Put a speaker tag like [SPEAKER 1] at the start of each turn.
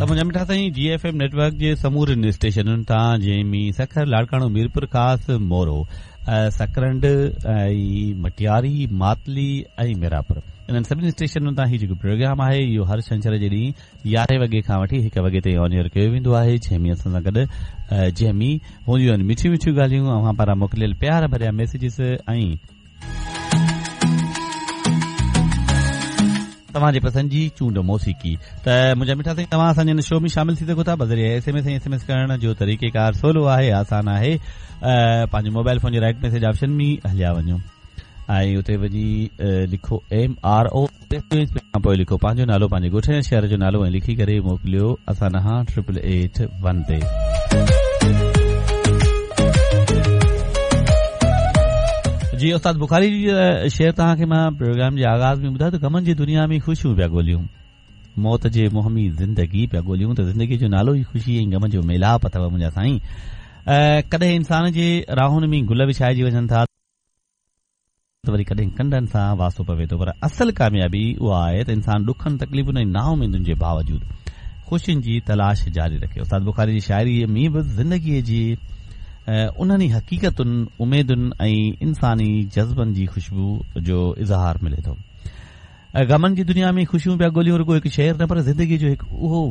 [SPEAKER 1] मुंहिंजा मिठा साईं GFM नेटवर्क जे समूरनि स्टेशनुनि तां जंहिंमें सखर लाड़काणो मीरपुर खास मोरो सकरंड ऐं मटियारी मातली ऐं मीरापुर इन्हनि सभिनी स्टेशनुनि तां हीउ जेको प्रोग्राम आहे इहो हर छंछर जे ॾींहुं 11 वॻे खां वठी 1 वॻे ताईं ऑन एयर कयो वेंदो आहे जंहिंमें असां सां गॾु जंहिंमें हूंदियूं आहिनि मिठियूं मिठियूं ॻाल्हियूं अव्हां पारां मोकिलियल प्यार भरिया मैसेजिस ऐं तव्हांजे पसंदि जी चूंड मौसीक़ी त मुंहिंजा मिठा साईं तव्हां असांजे हिन शो में शामिल थी सघो था बज़रिए SMS करण जो तरीक़ेकार सवलो आहे आसान आहे पंहिंजे मोबाइल फोन जे राइट मैसेज ऑप्शन में हलिया वञो ऐं उते वञी लिखो MRO पोइ लिखो पंहिंजो नालो पंहिंजे ॻोठ ऐं शहर जो नालो ऐं लिखी करे मोकिलियो असां 8881 ते जी उस्ताद बुखारी जी शेर तव्हांखे मां प्रोग्राम जे आगाज़ में ॿुधायो त गमन जी दुनिया में ख़ुशियूं पिया ॻोल्हियूं मौत जे मुंहं में ज़िंदगी पिया ॻोल्हियूं त ज़िंदगी जो नालो ई ख़ुशी ऐं गम जो मेलाप अथव मुंहिंजा साईं कॾहिं इंसान जे राहुनि में गुल विछाइजी वञनि था त वरी कॾहिं कंडनि सां वास्तो पवे थो पर असल कामयाबी उहा आहे त इंसान ॾुखनि तकलीफ़ुनि ऐं नाउमीदुनि जे बावजूद ख़ुशियुनि जी तलाश जारी रखे उस्ताद बुखारी जी शाइरीअ में बि ज़िंदगीअ जी उन्हनि हक़ीक़तुनि उमेदुनि ऐं इंसानी जज़्बनि जी ख़ुशबू जो इज़हार मिले थो गमन जी दुनिया में ख़ुशियूं पिया ॻोल्हियूं रुॻो हिकु शेर न पर ज़िंदगी जो हिकु उहो